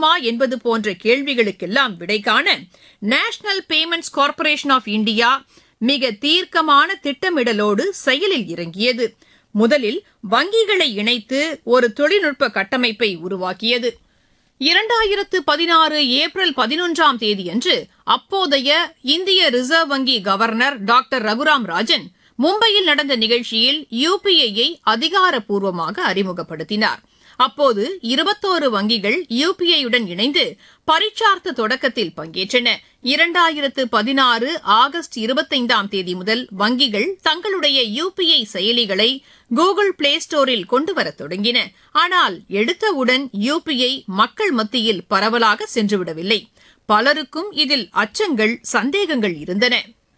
தீர்க்குமா என்பது போன்ற கேள்விகளுக்கெல்லாம் விடை காண national payments corporation of India மிக தீர்க்கமான திட்டமிடலோடு செயலில் இறங்கியது. முதலில் வங்கிகளை இணைத்து ஒரு தொழில்நுட்ப கட்டமைப்பை உருவாக்கியது. 2016 ஏப்ரல் 11ஆம் தேதியன்று அப்போதைய இந்திய ரிசர்வ் வங்கி கவர்னர் டாக்டர் ரகுராம் ராஜன் மும்பையில் நடந்த நிகழ்ச்சியில் UPI-யை அதிகாரப்பூர்வமாக அறிமுகப்படுத்தினார். அப்போது 21 வங்கிகள் UPI-யுடன் இணைந்து பரீட்சார்த்த தொடக்கத்தில் பங்கேற்றன. 2016 ஆகஸ்ட் 25ஆம் தேதி முதல் வங்கிகள் தங்களுடைய UPI செயலிகளை கூகுள் பிளே ஸ்டோரில் கொண்டுவரத் தொடங்கின. ஆனால் எடுத்தவுடன் UPI மக்கள் மத்தியில் பரவலாக சென்றுவிடவில்லை. பலருக்கும் இதில் அச்சங்கள், சந்தேகங்கள் இருந்தன.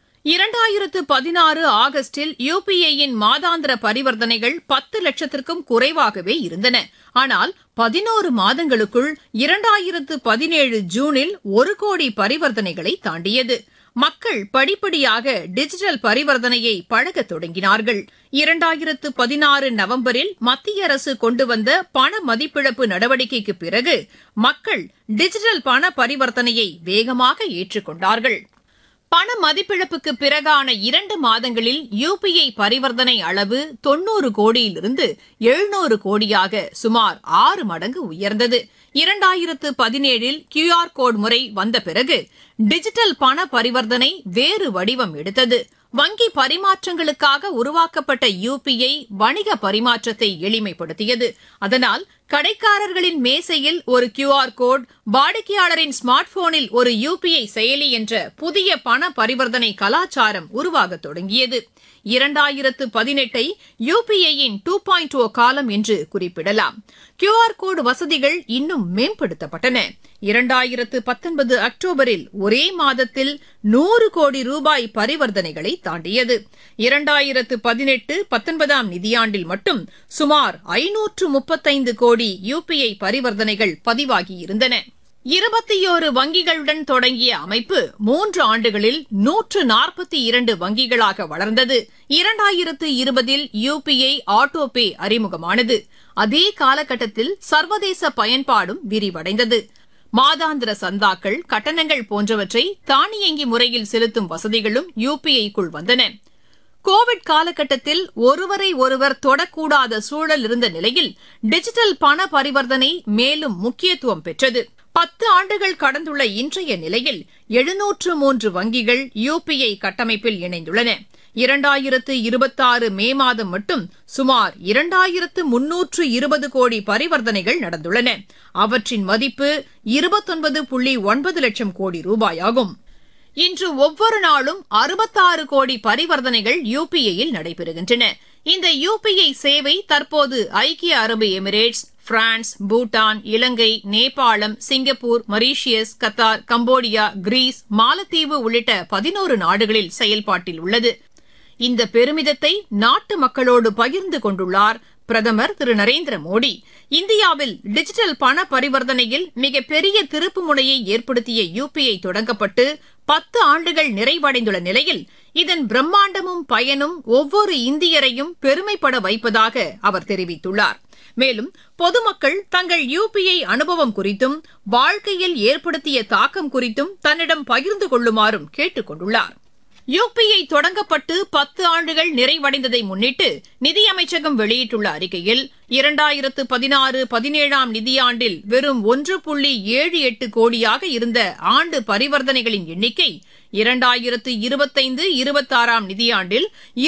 2016 ஆகஸ்டில் UPI-யின் மாதாந்திர பரிவர்த்தனைகள் 10 லட்சத்திற்கும் குறைவாகவே இருந்தன. ஆனால் 11 மாதங்களுக்குள் 2017 ஜூனில் 1 கோடி பரிவர்த்தனைகளை தாண்டியது. மக்கள் படிப்படியாக டிஜிட்டல் பரிவர்த்தனையை பழகத் தொடங்கினார்கள். 2016 நவம்பரில் மத்திய அரசு கொண்டு வந்த பண மதிப்பிழப்பு நடவடிக்கைக்கு பிறகு மக்கள் டிஜிட்டல் பண பரிவர்த்தனையை வேகமாக ஏற்றுக்கொண்டார்கள். பண மதிப்பிழப்புக்கு பிறகான 2 மாதங்களில் UPI பரிவர்த்தனை அளவு 90 கோடியிலிருந்து 700 கோடியாக சுமார் 6 மடங்கு உயர்ந்தது. 2017இல் QR கோட் முறை வந்த பிறகு டிஜிட்டல் பண பரிவர்த்தனை வேறு வடிவம் எடுத்தது. வங்கி பரிமாற்றங்களுக்காக உருவாக்கப்பட்ட UPI வணிக பரிமாற்றத்தை எளிமைப்படுத்தியது. அதனால் கடைக்காரர்களின் மேசையில் ஒரு QR கோட், வாடிக்கையாளரின் ஸ்மார்ட் போனில் ஒரு UPI செயலி என்ற புதிய பண பரிவர்த்தனை கலாச்சாரம் உருவாகத் தொடங்கியது. 2018ஐ UPI-யின் 2.0 காலம் என்று குறிப்பிடலாம். QR கோட் வசதிகள் இன்னும் மேம்படுத்தப்பட்டன. 2019 அக்டோபரில் ஒரே மாதத்தில் 100 கோடி ரூபாய் பரிவர்த்தனைகளை தாண்டியது. 2018-19 நிதியாண்டில் மட்டும் சுமார் 535 கோடி UPI பரிவர்த்தனைகள் பதிவாகியிருந்தன. 21 வங்கிகளுடன் தொடங்கிய அமைப்பு 3 ஆண்டுகளில் 142 வங்கிகளாக வளர்ந்தது. 2020இல் UPI ஆட்டோபே அறிமுகமானது. அதே காலகட்டத்தில் சர்வதேச பயன்பாடும் விரிவடைந்தது. மாதாந்திர சந்தாக்கள், கட்டணங்கள் போன்றவற்றை தானியங்கி முறையில் செலுத்தும் வசதிகளும் UPI-க்குள் வந்தன. கோவிட் காலகட்டத்தில் ஒருவரை ஒருவர் தொடக்கூடாத சூழல் இருந்த நிலையில் டிஜிட்டல் பண பரிவர்த்தனை மேலும் முக்கியத்துவம் பெற்றது. 10 ஆண்டுகள் கடந்துள்ள இன்றைய நிலையில் 703 வங்கிகள் UPI கட்டமைப்பில் இணைந்துள்ளன. 2026 மே மாதம் மட்டும் சுமார் 2320 கோடி பரிவர்த்தனைகள் நடந்துள்ளன. அவற்றின் மதிப்பு 29.9 லட்சம் கோடி ரூபாயாகும். இன்று ஒவ்வொரு நாளும் 66 கோடி பரிவர்த்தனைகள் UPI-யில் நடைபெறுகின்றன. இந்த UPI சேவை தற்போது ஐக்கிய அரபு எமிரேட்ஸ், பிரான்ஸ், பூட்டான், இலங்கை, நேபாளம், Singapore, Mauritius, Qatar, Cambodia, Greece, மாலத்தீவு உள்ளிட்ட 11 நாடுகளில் செயல்பாட்டில் உள்ளது. இந்த பெருமிதத்தை நாட்டு மக்களோடு பகிர்ந்து கொண்டுள்ளார் பிரதமர் திரு நரேந்திர மோடி. இந்தியாவில் டிஜிட்டல் பண பரிவர்த்தனையில் மிகப்பெரிய திருப்பு முனையை ஏற்படுத்திய UPI தொடங்கப்பட்டு 10 ஆண்டுகள் நிறைவடைந்துள்ள நிலையில் இதன் பிரம்மாண்டமும் பயனும் ஒவ்வொரு இந்தியரையும் பெருமைப்பட வைப்பதாக அவர் தெரிவித்துள்ளார். மேலும் பொதுமக்கள் தங்கள் UPI அனுபவம் குறித்தும் வாழ்க்கையில் ஏற்படுத்திய தாக்கம் குறித்தும் தன்னிடம் பகிர்ந்து கொள்ளுமாறும் கேட்டுக் கொண்டுள்ளார். UPI தொடங்கப்பட்டு 10 ஆண்டுகள் நிறைவடைந்ததை முன்னிட்டு நிதியமைச்சகம் வெளியிட்டுள்ள அறிக்கையில் 2016-17 நிதியாண்டில் வெறும் 1.78 கோடியாக இருந்த ஆண்டு பரிவர்த்தனைகளின் எண்ணிக்கை 2025-26 நிதியாண்டில்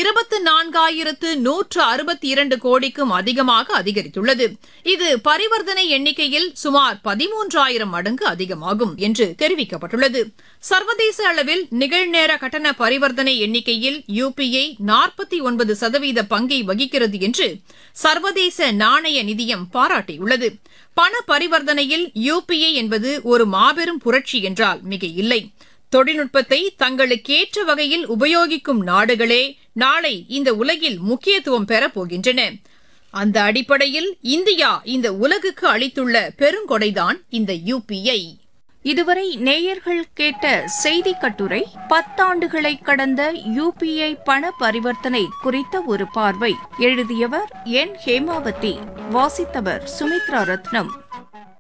24,162 கோடிக்கும் அதிகமாக அதிகரித்துள்ளது. இது பரிவர்த்தனை எண்ணிக்கையில் சுமார் 13,000 மடங்கு அதிகமாகும் என்று தெரிவிக்கப்பட்டுள்ளது. சர்வதேச அளவில் நிகழ்நேர கட்டண பரிவர்த்தனை எண்ணிக்கையில் UPI 49% பங்கை வகிக்கிறது என்று சர்வதேச நாணய நிதியம் பாராட்டியுள்ளது. பண பரிவர்த்தனையில் UPI என்பது ஒரு மாபெரும் புரட்சி என்றால் மிக இல்லை. தொழில்நுட்பத்தை தங்களுக்கேற்ற வகையில் உபயோகிக்கும் நாடுகளே நாளை இந்த உலகில் முக்கியத்துவம் பெறப்போகின்றன. அந்த அடிப்படையில் இந்தியா இந்த உலகுக்கு அளித்துள்ள பெருங்கொடைதான் இந்த UPI. இதுவரை நேயர்கள் கேட்ட செய்தி கட்டுரை 10 ஆண்டுகளை கடந்த UPI பண பரிவர்த்தனை குறித்த ஒரு பார்வை. எழுதியவர் என். ஹேமாவதி. வாசித்தவர் சுமித்ரா ரத்னம்.